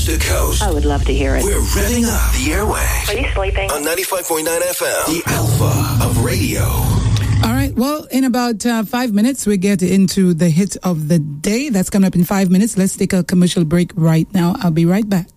coast to coast. I would love to hear it. We're revving up the airwaves. Are you sleeping? On 95.9 FM, the alpha of radio. All right. Well, in about 5 minutes, we get into the hit of the day. That's coming up in 5 minutes. Let's take a commercial break right now. I'll be right back.